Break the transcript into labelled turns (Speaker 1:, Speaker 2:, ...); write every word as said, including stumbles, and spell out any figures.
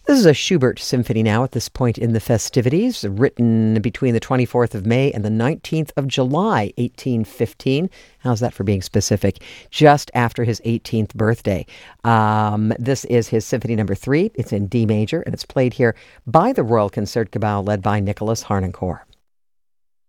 Speaker 1: This is a Schubert symphony now at this point in the festivities, written between the twenty-fourth of May and the nineteenth of July, eighteen fifteen. How's that for being specific? Just after his eighteenth birthday. Um, this is his symphony number three. It's in D major, and it's played here by the Royal Concertgebouw, led by Nicholas Harnoncourt.